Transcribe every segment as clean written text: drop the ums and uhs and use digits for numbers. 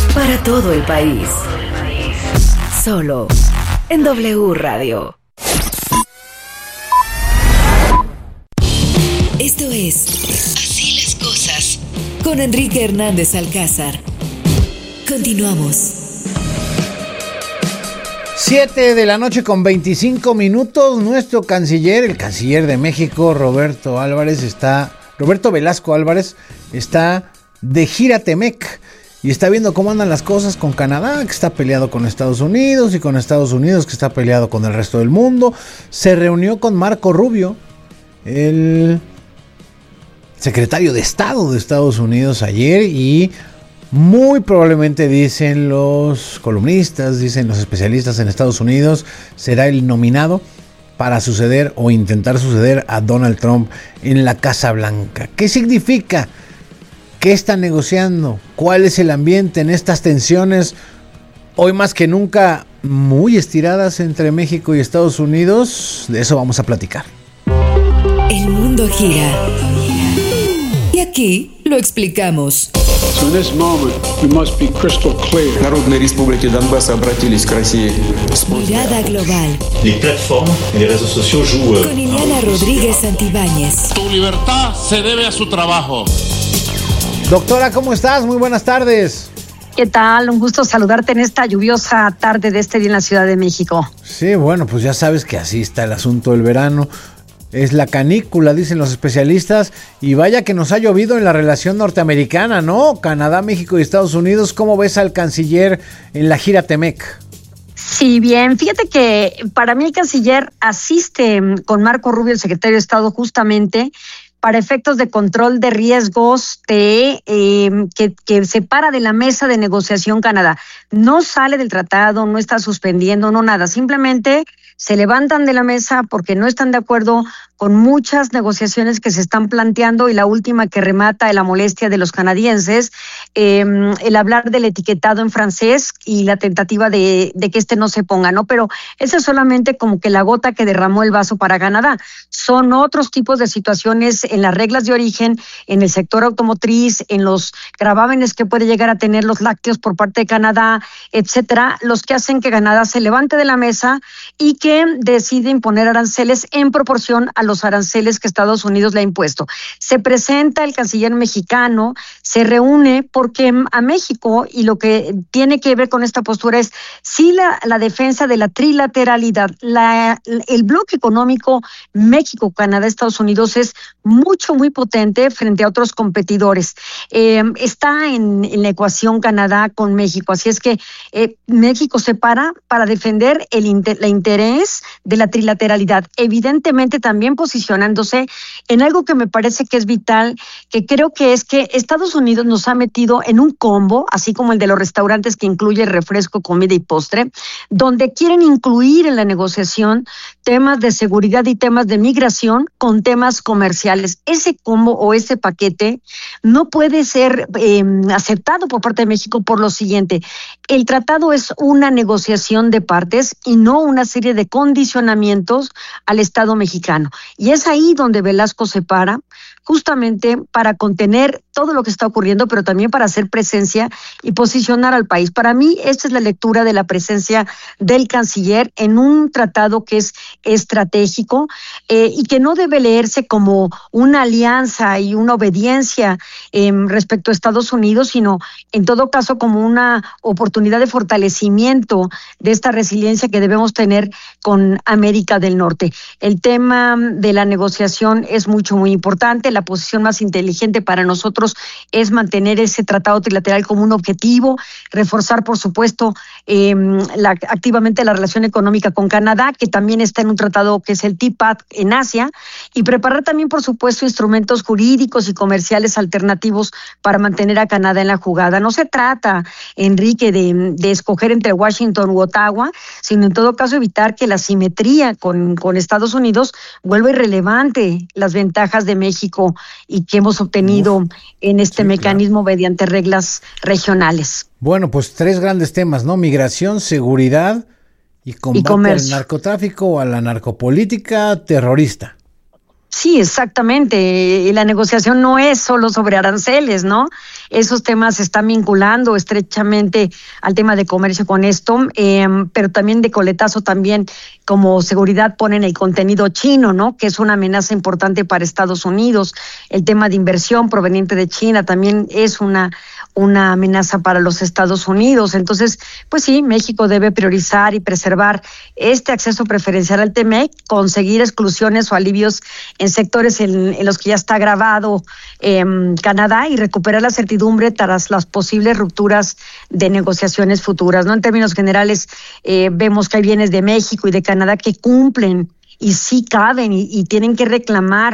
para todo el país. Solo en W Radio. Esto es Así las cosas con Enrique Hernández Alcázar. Continuamos. 7 de la noche con 25 minutos. Nuestro canciller, el canciller de México, Roberto Velasco Álvarez, está de gira Temec y está viendo cómo andan las cosas con Canadá, que está peleado con Estados Unidos, y con Estados Unidos, que está peleado con el resto del mundo. Se reunió con Marco Rubio, el secretario de Estado de Estados Unidos, ayer, y muy probablemente, dicen los columnistas, dicen los especialistas en Estados Unidos, será el nominado para suceder o intentar suceder a Donald Trump en la Casa Blanca. ¿Qué significa? ¿Qué están negociando? ¿Cuál es el ambiente en estas tensiones hoy más que nunca muy estiradas entre México y Estados Unidos? De eso vamos a platicar. El mundo gira. Y aquí lo explicamos. So in this moment, we must be crystal clear. Народные республики Донбасса обратились к России. Mirada global. Les plateformes et les réseaux sociaux jouent. Con Ileana Rodríguez Santibáñez. Tu libertad se debe a su trabajo. Doctora, ¿cómo estás? Muy buenas tardes. ¿Qué tal? Un gusto saludarte en esta lluviosa tarde de este día en la Ciudad de México. Sí, bueno, pues ya sabes que así está el asunto del verano. Es la canícula, dicen los especialistas, y vaya que nos ha llovido en la relación norteamericana, ¿no? Canadá, México y Estados Unidos. ¿Cómo ves al canciller en la gira Temec? Sí, bien. Fíjate que para mí el canciller asiste con Marco Rubio, el secretario de Estado, justamente para efectos de control de riesgos que separa de la mesa de negociación Canadá. No sale del tratado, no está suspendiendo, no nada. Simplemente se levantan de la mesa porque no están de acuerdo con muchas negociaciones que se están planteando, y la última que remata en la molestia de los canadienses, el hablar del etiquetado en francés y la tentativa de que este no se ponga, ¿no? Pero eso es solamente como que la gota que derramó el vaso para Canadá. Son otros tipos de situaciones en las reglas de origen, en el sector automotriz, en los gravámenes que puede llegar a tener los lácteos por parte de Canadá, etcétera, los que hacen que Canadá se levante de la mesa y que decide imponer aranceles en proporción a los aranceles que Estados Unidos le ha impuesto. Se presenta el canciller mexicano, se reúne porque a México, y lo que tiene que ver con esta postura es sí la defensa de la trilateralidad. El bloque económico México, Canadá, Estados Unidos es muy potente frente a otros competidores. Está en la ecuación Canadá con México, así es que México se para defender el interés de la trilateralidad, evidentemente también posicionándose en algo que me parece que es vital, que creo que es que Estados Unidos nos ha metido en un combo, así como el de los restaurantes, que incluye refresco, comida y postre, donde quieren incluir en la negociación temas de seguridad y temas de migración con temas comerciales. Ese combo o ese paquete no puede ser aceptado por parte de México por lo siguiente: el tratado es una negociación de partes y no una serie de condicionamientos al Estado mexicano. Y es ahí donde Velasco se para, justamente para contener todo lo que está ocurriendo, pero también para hacer presencia y posicionar al país. Para mí, esta es la lectura de la presencia del canciller en un tratado que es estratégico y que no debe leerse como una alianza y una obediencia respecto a Estados Unidos, sino en todo caso como una oportunidad de fortalecimiento de esta resiliencia que debemos tener con América del Norte. El tema de la negociación es muy importante. La posición más inteligente para nosotros es mantener ese tratado trilateral como un objetivo, reforzar, por supuesto, activamente la relación económica con Canadá, que también está en un tratado que es el TPAT en Asia, y preparar también, por supuesto, instrumentos jurídicos y comerciales alternativos para mantener a Canadá en la jugada. No se trata, Enrique, de escoger entre Washington u Ottawa, sino en todo caso evitar que la simetría con Estados Unidos vuelva irrelevante las ventajas de México y que hemos obtenido en este mecanismo mediante reglas regionales. Bueno, pues 3 grandes temas, ¿no? Migración, seguridad y combate al narcotráfico o a la narcopolítica terrorista. Sí, exactamente. La negociación no es solo sobre aranceles, ¿no? esos temas se están vinculando estrechamente al tema de comercio con esto, pero también de coletazo también como seguridad ponen el contenido chino, ¿no? Que es una amenaza importante para Estados Unidos. El tema de inversión proveniente de China también es una amenaza para los Estados Unidos. Entonces, pues sí, México debe priorizar y preservar este acceso preferencial al TEMEC, conseguir exclusiones o alivios en sectores en los que ya está grabado Canadá y recuperar la certidumbre tras las posibles rupturas de negociaciones futuras, ¿no? En términos generales, vemos que hay bienes de México y de Canadá que cumplen y sí caben y tienen que reclamar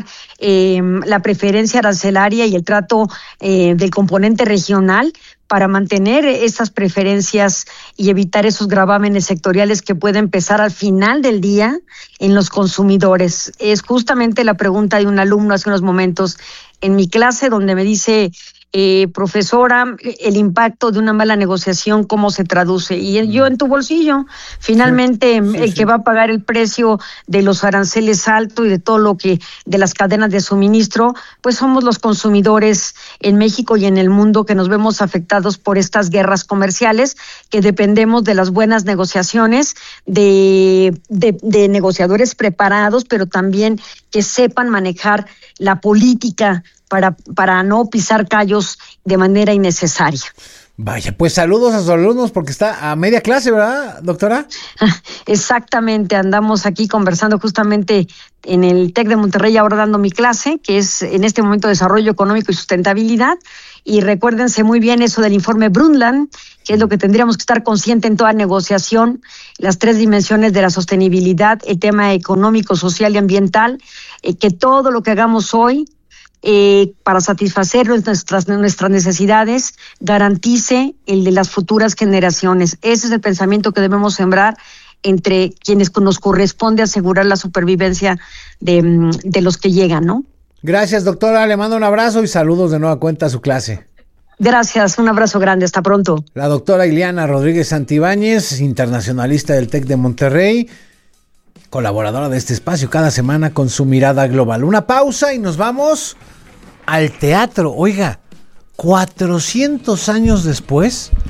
la preferencia arancelaria y el trato del componente regional para mantener esas preferencias y evitar esos gravámenes sectoriales que pueden pesar al final del día en los consumidores. Es justamente la pregunta de un alumno hace unos momentos en mi clase donde me dice, profesora, el impacto de una mala negociación, ¿cómo se traduce? Y yo en tu bolsillo, finalmente el que va a pagar el precio de los aranceles altos y de todo lo que, de las cadenas de suministro, pues somos los consumidores en México y en el mundo que nos vemos afectados por estas guerras comerciales, que dependemos de las buenas negociaciones, de negociadores preparados, pero también que sepan manejar la política para no pisar callos de manera innecesaria. Vaya, pues saludos a sus alumnos porque está a media clase, ¿verdad, doctora? Exactamente, andamos aquí conversando justamente en el TEC de Monterrey, ahora dando mi clase, que es en este momento Desarrollo Económico y Sustentabilidad. Y recuérdense muy bien eso del informe Brundtland, que es lo que tendríamos que estar consciente en toda negociación, las 3 dimensiones de la sostenibilidad, el tema económico, social y ambiental, que todo lo que hagamos hoy para satisfacer nuestras necesidades, garantice el de las futuras generaciones. Ese es el pensamiento que debemos sembrar entre quienes nos corresponde asegurar la supervivencia de los que llegan, ¿no? Gracias, doctora. Le mando un abrazo y saludos de nueva cuenta a su clase. Gracias, un abrazo grande. Hasta pronto. La doctora Ileana Rodríguez Santibáñez, internacionalista del TEC de Monterrey, colaboradora de este espacio cada semana con su mirada global. Una pausa y nos vamos al teatro. Oiga, 400 años después,